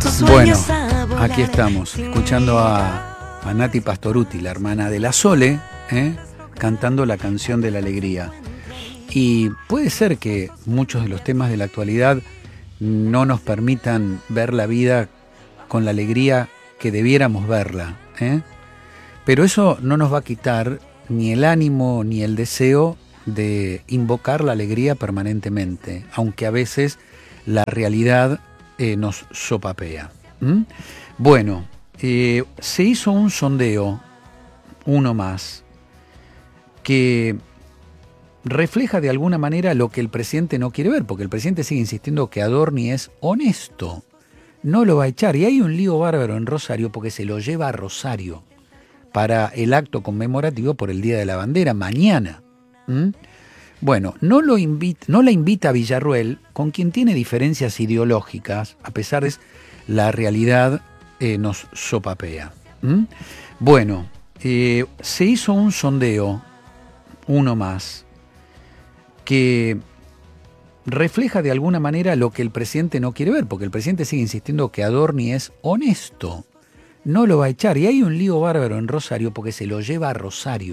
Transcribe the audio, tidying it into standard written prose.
Bueno, aquí estamos, escuchando a Nati Pastorutti, la hermana de la Sole, cantando la canción de la alegría. Y puede ser que muchos de los temas de la actualidad no nos permitan ver la vida con la alegría que debiéramos verla, pero eso no nos va a quitar ni el ánimo ni el deseo de invocar la alegría permanentemente, aunque a veces la realidad nos sopapea. Bueno, se hizo un sondeo, uno más, que refleja de alguna manera lo que el presidente no quiere ver, porque el presidente sigue insistiendo que Adorni es honesto, no lo va a echar, y hay un lío bárbaro en Rosario porque se lo lleva a Rosario para el acto conmemorativo por el Día de la Bandera, mañana. Bueno, no la invita a Villarruel, con quien tiene diferencias ideológicas, a pesar de la realidad nos sopapea. Bueno, se hizo un sondeo, uno más, que refleja de alguna manera lo que el presidente no quiere ver, porque el presidente sigue insistiendo que Adorni es honesto, no lo va a echar, y hay un lío bárbaro en Rosario porque se lo lleva a Rosario